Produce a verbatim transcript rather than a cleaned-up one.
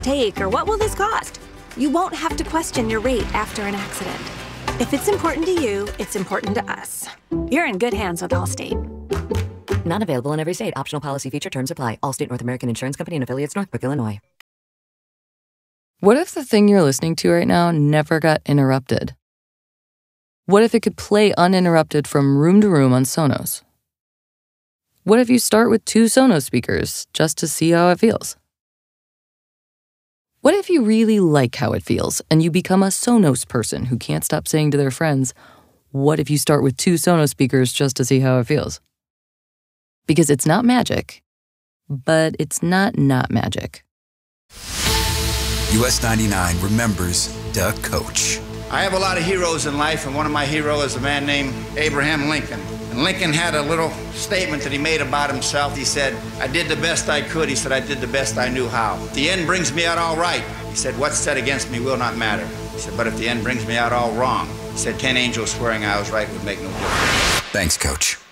take, or what will this cost? You won't have to question your rate after an accident. If it's important to you, it's important to us. You're in good hands with Allstate. Not available in every state. Optional policy feature terms apply. Allstate North American Insurance Company and affiliates, Northbrook, Illinois. What if the thing you're listening to right now never got interrupted? What if it could play uninterrupted from room to room on Sonos? What if you start with two Sonos speakers just to see how it feels? What if you really like how it feels and you become a Sonos person who can't stop saying to their friends, what if you start with two Sonos speakers just to see how it feels? Because it's not magic, but it's not not magic. U S ninety-nine remembers the coach. I have a lot of heroes in life, and one of my heroes is a man named Abraham Lincoln. And Lincoln had a little statement that he made about himself. He said, I did the best I could. He said, I did the best I knew how. If the end brings me out all right, he said, what's said against me will not matter. He said, but if the end brings me out all wrong, he said, ten angels swearing I was right would make no difference. Thanks, Coach.